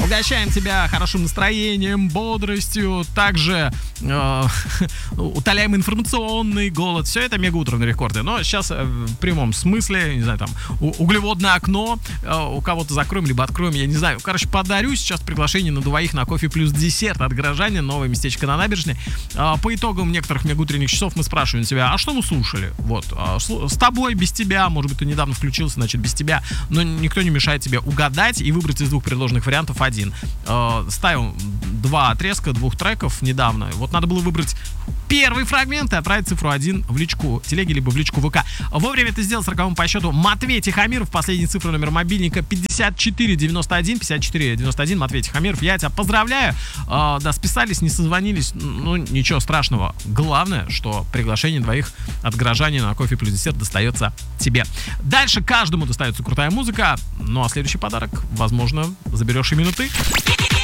Угощаем тебя хорошим настроением, бодростью. Также утоляем информационный голод. Все это мегаутро на рекорде. Но сейчас в прямом смысле, не знаю, там, углеводное окно у кого-то закроем, либо откроем, я не знаю. Короче, подарю сейчас приглашение на двоих на кофе плюс десерт от горожане. Новое местечко на набережной. По итогам некоторых мегаутренних часов мы спрашиваем себя, а что мы слушали? Вот, с тобой, без тебя, может быть, ты недавно включился, значит, без тебя, но никто не мешает тебе угадать и выбрать из двух предложенных вариантов один. Ставил два отрезка, двух треков недавно. Вот надо было выбрать первый фрагмент и отправить цифру 1 в личку телеги, либо в личку ВК. Вовремя это сделал с роковым по счету Матвей Тихомиров. Последняя цифра номера мобильника 5491. 5491. Матвей Тихомиров, я тебя поздравляю. Да, списались, не созвонились. Ну, ничего страшного. Главное, что приглашение двоих от горожане на кофе плюс десерт достается тебе. Дальше каждому достается крутая музыка. Ну, а следующий подарок, возможно, заберешь именно ты.